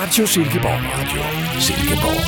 Radio Silkeborg. Radio Silkeborg.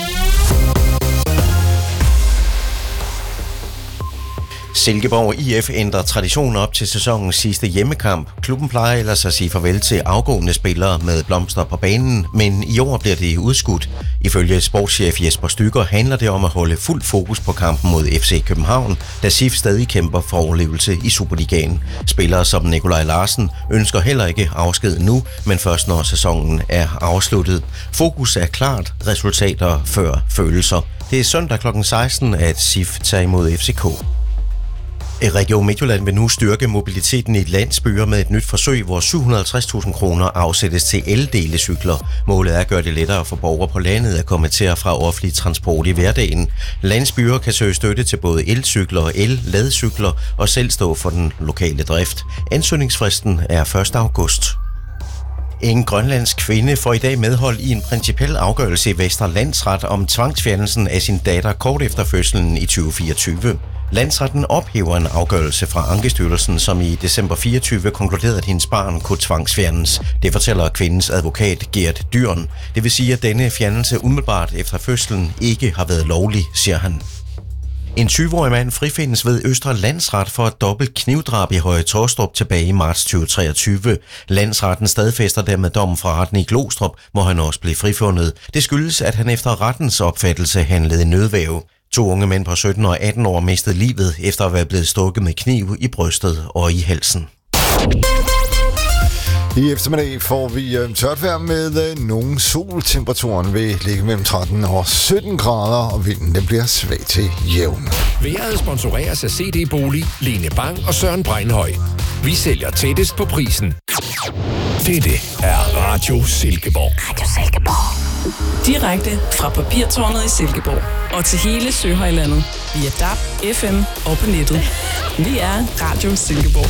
Silkeborg IF ændrer tradition op til sæsonens sidste hjemmekamp. Klubben plejer ellers at sige farvel til afgående spillere med blomster på banen, men i år bliver det udskudt. Ifølge sportschef Jesper Stygger handler det om at holde fuld fokus på kampen mod FC København, da SIF stadig kæmper for overlevelse i Superligaen. Spillere som Nikolaj Larsen ønsker heller ikke afsked nu, men først når sæsonen er afsluttet. Fokus er klart, resultater før følelser. Det er søndag kl. 16, at SIF tager imod FCK. Region Midtjylland vil nu styrke mobiliteten i landsbyer med et nyt forsøg, hvor 750.000 kroner afsættes til eldelecykler. Målet er at gøre det lettere for borgere på landet at komme til og fra offentlig transport i hverdagen. Landsbyer kan søge støtte til både elcykler og el-ladecykler og selv stå for den lokale drift. Ansøgningsfristen er 1. august. En grønlandsk kvinde får i dag medhold i en principiel afgørelse i Vestre Landsret om tvangsfjernelsen af sin datter kort efter fødslen i 2024. Landsretten ophæver en afgørelse fra Ankestyrelsen, som i december 24 konkluderede, at hendes barn kunne tvangsfjernes. Det fortæller kvindens advokat Gert Dyrn. Det vil sige, at denne fjernelse umiddelbart efter fødslen ikke har været lovlig, siger han. En 20-årig mand frifindes ved Østre Landsret for et dobbelt knivdrab i Høje Taastrup tilbage i marts 2023. Landsretten stadfæster dermed dommen fra retten i Glostrup, hvor han også blev frifundet. Det skyldes, at han efter rettens opfattelse handlede i nødværge. 2 unge mænd på 17 og 18 år mistede livet efter at være blevet stukket med kniv i brystet og i halsen. I eftermiddag får vi tørt vejr med nogle sol. Temperaturen vil ligge mellem 13 og 17 grader, og vinden den bliver svag til jævn. Været sponsoreres af CD Bolig, Lene Bang og Søren Breinhøj. Vi sælger tættest på prisen. Dette er Radio Silkeborg. Radio Silkeborg. Direkte fra Papirtårnet i Silkeborg og til hele Søhøjlandet via DAB, FM og på nettet. Vi er Radio Silkeborg.